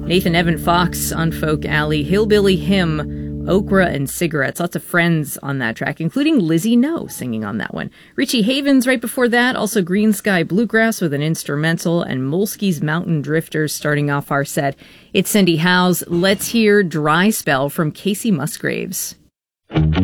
Nathan Evan Fox on Folk Alley, Hillbilly Hymn, Okra and Cigarettes. Lots of friends on that track, including Lizzie No singing on that one. Richie Havens right before that, also Green Sky Bluegrass with an instrumental, and Molsky's Mountain Drifters starting off our set. It's Cindy Howes. Let's hear Dry Spell from Casey Musgraves.